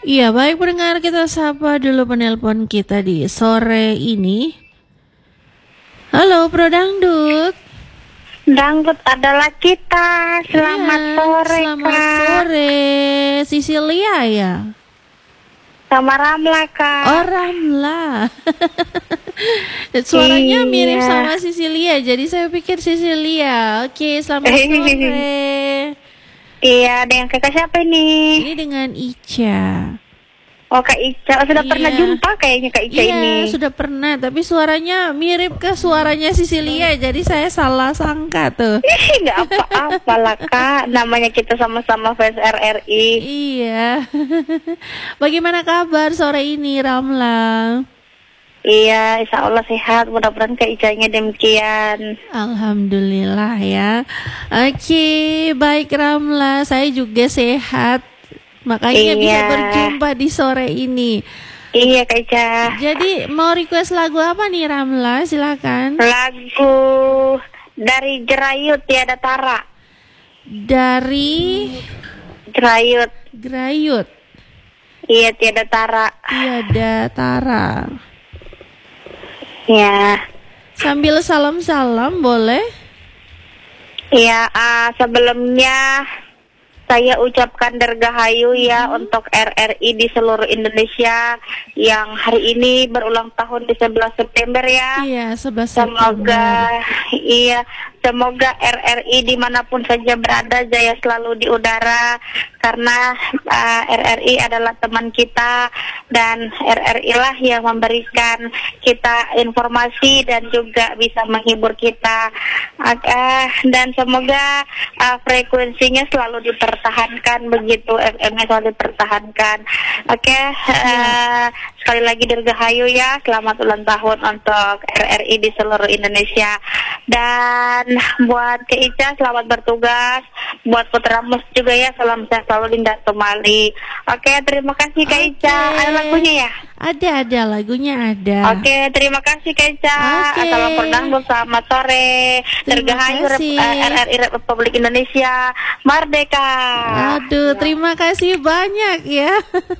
Iya, baik pendengar, kita sapa dulu penelpon kita di sore ini. Halo, Bro Dangdut. Dangdut adalah kita. Selamat Iya, sore, selamat Kak. sore. Sisilia ya? Sama Ramla, Kak. Oh, Ramla. Suaranya mirip Iya. sama Sisilia, jadi saya pikir Sisilia. Oke, selamat sore. Iya, dengan kakak siapa ini? Ini dengan Ica. Oh, Kak Ica. Oh, sudah pernah Iya. jumpa kayaknya Kak Ica Iya, ini. sudah pernah, tapi suaranya mirip ke suaranya Sisilia, jadi saya salah sangka tuh. Nggak apa-apa lah, Kak. Namanya kita sama-sama fans RRI. Iya. Bagaimana kabar sore ini, Ramla? Iya, insya Allah sehat. Mudah-mudahan Kak Icanya demikian. Alhamdulillah ya. Oke, baik Ramla, saya juga sehat. Makanya bisa Iya. berjumpa di sore ini. Iya, Kak Ica. Jadi mau request lagu apa nih, Ramla? Silakan. Lagu dari Jerayut Tiada Tara. Dari Jerayut. Grayut, Iya, Tiada Tara. Tiada Tara. Ya. Sambil salam-salam boleh? Ya, sebelumnya saya ucapkan dirgahayu ya untuk RRI di seluruh Indonesia yang hari ini berulang tahun di 11 September ya. Iya, 11 September. Semoga RRI dimanapun saja berada jaya selalu di udara, karena RRI adalah teman kita dan RRI lah yang memberikan kita informasi dan juga bisa menghibur kita. Dan semoga frekuensinya selalu dipertahankan, begitu FM-nya selalu dipertahankan. Sekali lagi dirgahayu ya, selamat ulang tahun untuk RRI di seluruh Indonesia. Dan buat Kak Ica selamat bertugas, buat Putra Mus juga ya, salam sehat selalu, Linda Tumali. Terima kasih Kak Ica. Ada lagunya ya? Ada lagunya ada. Terima kasih Kak Ica. Salam Perdangdut, selamat sore. Dirgahayu RRI Republik Indonesia Merdeka. Aduh, terima kasih banyak ya.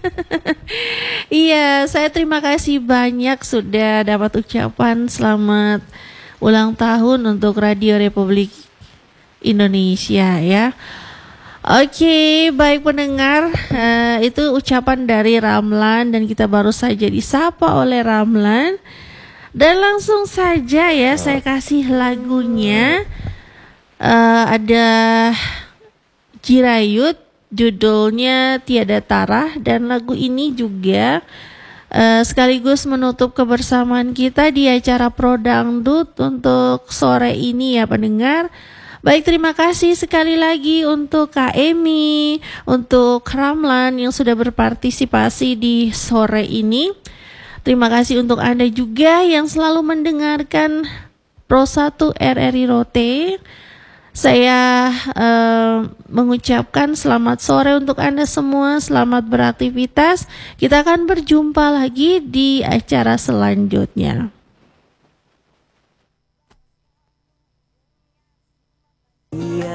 Iya, saya terima kasih banyak sudah dapat ucapan selamat ulang tahun untuk Radio Republik Indonesia ya. Oke, baik pendengar, itu ucapan dari Ramlan dan kita baru saja disapa oleh Ramlan. Dan langsung saja ya saya kasih lagunya. Ada Jirayut, judulnya Tiada Tara, dan lagu ini juga sekaligus menutup kebersamaan kita di acara Pro Dangdut untuk sore ini ya pendengar. Baik, terima kasih sekali lagi untuk Kak Emi, untuk Ramlan yang sudah berpartisipasi di sore ini. Terima kasih untuk Anda juga yang selalu mendengarkan Pro 1 RRI Rote. Saya mengucapkan selamat sore untuk Anda semua, selamat beraktivitas. Kita akan berjumpa lagi di acara selanjutnya.